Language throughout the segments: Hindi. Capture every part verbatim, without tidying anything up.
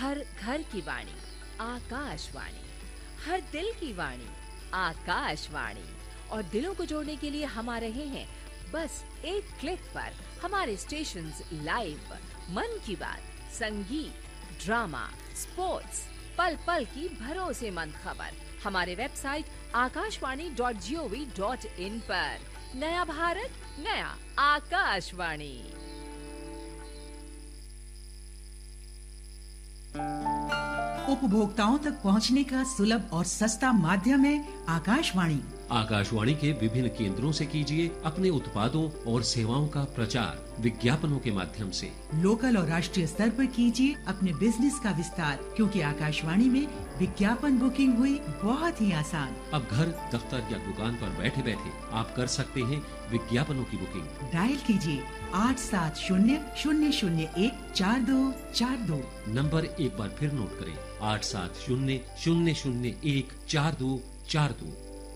हर घर की वाणी आकाशवाणी, हर दिल की वाणी आकाशवाणी। और दिलों को जोड़ने के लिए हम आ रहे हैं बस एक क्लिक पर। हमारे स्टेशंस लाइव, मन की बात, संगीत, ड्रामा, स्पोर्ट्स, पल पल की भरोसेमंद खबर हमारे website Akashvani dot G O V dot in पर। नया भारत, नया आकाशवाणी। उपभोक्ताओं तक पहुंचने का सुलभ और सस्ता माध्यम है आकाशवाणी। आकाशवाणी के विभिन्न केंद्रों से कीजिए अपने उत्पादों और सेवाओं का प्रचार विज्ञापनों के माध्यम से। लोकल और राष्ट्रीय स्तर पर कीजिए अपने बिजनेस का विस्तार, क्योंकि आकाशवाणी में विज्ञापन बुकिंग हुई बहुत ही आसान। अब घर, दफ्तर या दुकान पर बैठे बैठे आप कर सकते हैं विज्ञापनों की बुकिंग। डायल कीजिए आठ सात शून्य शून्य शून्य एक चार दो चार दो। नंबर एक बार फिर नोट करें, आठ सात शून्य शून्य शून्य एक चार दो चार दो।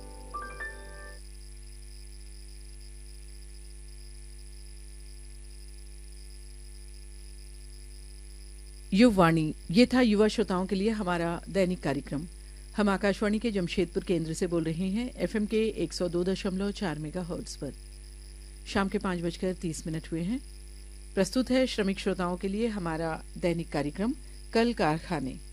युववाणी, ये था युवा श्रोताओं के लिए हमारा दैनिक कार्यक्रम। हम आकाशवाणी के जमशेदपुर केंद्र से बोल रहे हैं एफएम के एक सौ दो दशमलव चार मेगाहर्ट्ज पर। शाम के पाँच बजकर तीस मिनट हुए हैं। प्रस्तुत है श्रमिक श्रोताओं के लिए हमारा दैनिक कार्यक्रम कल कारखाने।